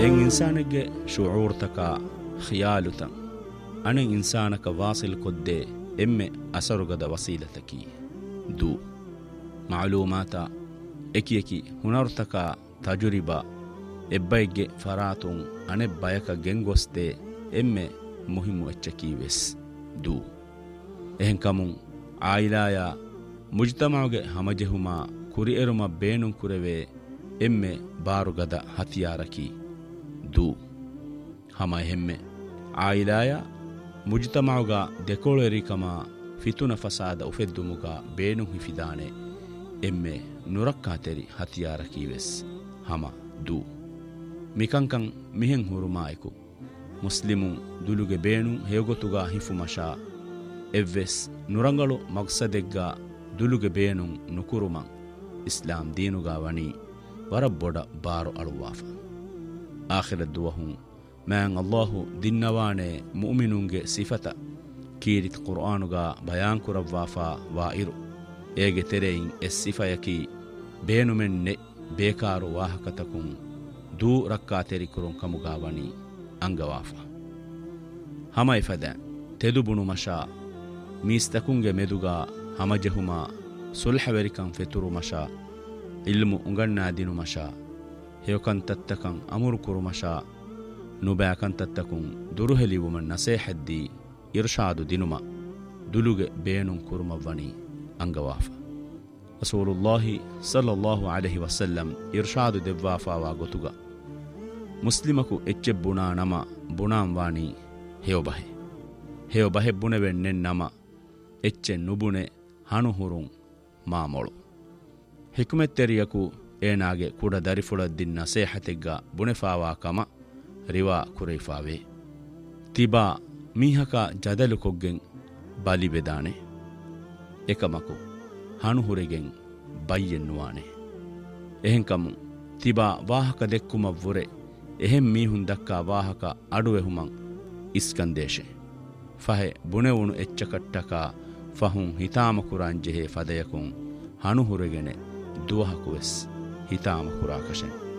M ಇನ್ಸಾನಿಗೆ ಶುಊರ್ತಕ ಖಿಯಾಲುತಂ ಅಣೆ ಇನ್ಸಾನಕ Vasil ಕೊದ್ದೆ ಎಮ್ಮೆ ಅಸರುಗದ ವಸೀಲತಕಿ ದೂ ಮಾಲೂಮಾತ ಎಕಿ ಹುನರ್ತಕ ತಜುರಿಬಾ ಎಬ್ಬೈಗೆ ಫರಾತುಂ ಅಣೆ ಬಯಕ ಗೆಂಗೊಸ್ದೆ ಎಮ್ಮೆ ಮುಹಿಮು ಎಚ್ಚಕೀವೆಸ್ ದೂ ಎಹೆಂ ಕಮುಂ ಆಯಿಲಾಯ ಮುಜ್ತಮಾಗೆ ಹಮಜೆಹುಮಾ ಕುರಿ ಎರುಮ ಬೇನುಂ ಕುರೆವೆ ಎಮ್ಮೆ ಬಾರುಗದ ಹತಿಯಾರಕಿ ದೂ ಹಮ ಎಹೆಮ್ಮೆ ಆಯಿಲಾಯ ಮುಜ್ತಮಾಗ ದೆಕೋಳೆರಿಕಮ ಫಿತುನ ಫಸಾದ ಉಫೆದ್ದುಮುಗ ಬೇನುಂ ಹಿಫಿದಾನೆ ಎಮ್ಮೆ ನುರಕ್ಕಾತೆರಿ ಹತಿಯಾರಕೀವೆಸ್ ಹಮ ದೂ ಮಿಕಂಕಂ ಮಿಹೆಂ ಹುರುಮಾಯಕು ಮುಸ್ಲಿಮುಂ ದುಲುಗೆ ಬೇಣು ಹೇಗೊತುಗ ಹಿಫು ಮಶಾ ಎವ್ವೆಸ್ ನುರಂಗಳು ಮಕ್ಸದೆಗ್ಗ ದುಲುಗೆ ಬೇನುಂ ನುಕುರುಮಂ ಇಸ್ಲಾಂ ದೀನುಗ ವಣಿ ವರಬ್ಬೊಡ ಬಾರು ಅಳುವಾಫ ಆಖಿರದ್ ದುವಹುಂ ಮ್ಯಾಂ ಅಲ್ಲಾಹು ದಿನ್ನವಾಣೆ ಮುಅ್ಮಿನುಂಗೆ ಸಿಫತ ಕೀರಿತ್ ಕುರ್ಆನುಗ ಬಯಾನ್ ಕುರವ್ವಾಫಾ ವಾಯಿರು ಏಗೆ ತೆರೆಯಿಂ ಎಸ್ ಸಿಫಯಕಿ ಬೇನುಮೆನ್ನೆ ಬೇಕಾರು ವಾಹಕತಕುಂ ದೂ ರಕ್ಕಾ ತೆರಿಕುರುಂ ಕಮುಗಾವಣಿ ಅಂಗವಾಫ ಹಮೈಫದ ತೆದುಬುಣು ಮಶಾ ಮೀಸ್ತಕುಂಗೆ ಮೆದುಗ ಹಮಜೆಹುಮಾ ಸುಲ್ಹವೆರಿಕಂ ಫೆತುರು ಮಶಾ ಇಲ್ಮು ಉಂಗಣ್ಣಾ ದಿನು ಮಶಾ ಹೇಕಂತತ್ತಕಂ ಅಮುರು ಕುರು ಮಶಾ ನುಬ್ಯಾಕಂತತ್ತಕುಂ ದುರುಹೆಲಿವುಮನ್ ನಸೇಹದ್ದಿ ಇರ್ಷಾದು ದಿನುಮ ದುಲುಗೆ ಬೇನುಂ ಕುರುಮವ್ವಣಿ ಅಂಗವಾಫ ರಸೂಲುಲ್ಲಾಹಿ ಸಲ್ಲಲ್ಲಾಹು ಅಲೈಹಿ ವಸಲ್ಲಂ ಇರ್ಷಾದು ದೆವ್ವಾಫಾವಾ ಗೊತುಗ ಮುಸ್ಲಿಮಕು ಎಚ್ಚೆ ಬುಣಾ ನಮ ಬುಣಾಂ ವಾಣಿ ಹೇವಬಹೆ ಬುಣೆವೆಣ್ಣೆನ್ ನಮ ಎಚ್ಚೆ ನುಬುಣೆ ಹಣುಹುರುಂ ಮಾಮೊಳು ಹಿಕ್ಮೆತ್ತೆರಿಯಕು ಏನಾಗೆ ಕುಡ ದರಿಫುಳದ್ದಿನ್ ನಸೇಹತೆಗ್ಗ ಬುಣೆಫಾವಾ ಕಮ ರಿವಾ ಕುರೈಫಾವೆ ತಿಬಾ ಮೀಹಕ ಜದಲು ಕೊಗ್ಗೆಂ ಬಲಿ ಬೆದಾಣೆ ಎಕಮಕು ಹಣುಹುರೆಗೆಂ ಬೈಯೆನ್ನುವಾಣೆ ಎಹೆಂಕಮು ತಿಬಾ ವಾಹಕ ದೆಕ್ಕುಮವ್ವುರೆ ಎಹೆಂ ಮೀಹುಂ ದಕ್ಕಾ ವಾಹಕ ಅಡುವೆಹುಮಂ ಇಸ್ಕಂದೇಶೆ ಫಹೆ ಬುಣೆವುಣು ಎಚ್ಚಕಟ್ಟಕ ಫಹುಂ ಹಿತಾಮಕುರಾಂಜೆಹೆ ಫದಯಕುಂ ಹಣುಹುರೆಗೆನೆ ದುವಹಕುವೆಸ್ ಹಿತಾಮಕುರಾಕಶೆ